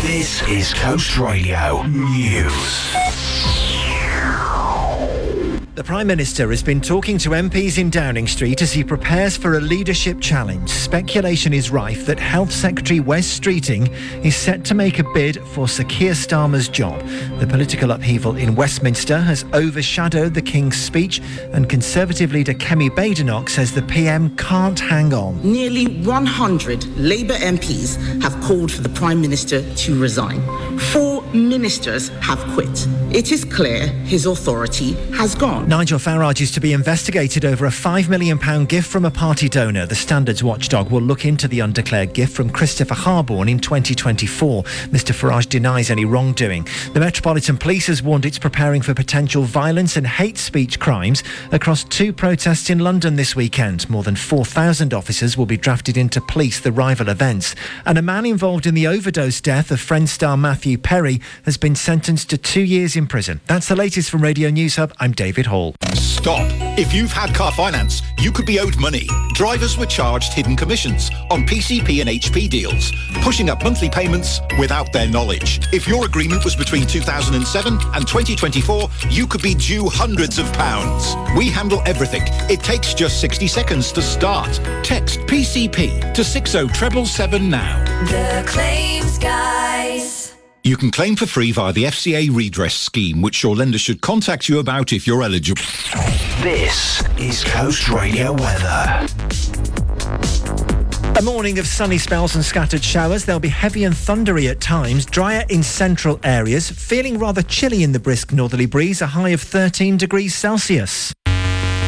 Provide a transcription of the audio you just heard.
This is Coast Radio News. The Prime Minister has been talking to MPs in Downing Street as he prepares for a leadership challenge. Speculation is rife that Health Secretary Wes Streeting is set to make a bid for Sir Keir Starmer's job. The political upheaval in Westminster has overshadowed the King's speech, and Conservative leader Kemi Badenoch says the PM can't hang on. Nearly 100 Labour MPs have called for the Prime Minister to resign. 4 ministers have quit. It is clear his authority has gone. Nigel Farage is to be investigated over a £5 million gift from a party donor. The Standards watchdog will look into the undeclared gift from Christopher Harborne in 2024. Mr Farage denies any wrongdoing. The Metropolitan Police has warned it's preparing for potential violence and hate speech crimes across 2 protests in London this weekend. More than 4,000 officers will be drafted in to police the rival events. And a man involved in the overdose death of Friends star Matthew Perry has been sentenced to 2 years in prison. That's the latest from Radio News Hub. I'm David Hall. Stop. If you've had car finance, you could be owed money. Drivers were charged hidden commissions on PCP and HP deals, pushing up monthly payments without their knowledge. If your agreement was between 2007 and 2024, you could be due hundreds of pounds. We handle everything. It takes just 60 seconds to start. Text PCP to 60777 now. The Claims Guys. You can claim for free via the FCA redress scheme, which your lender should contact you about if you're eligible. This is Coast Radio weather. A morning of sunny spells and scattered showers. They'll be heavy and thundery at times, drier in central areas, feeling rather chilly in the brisk northerly breeze, a high of 13 degrees Celsius.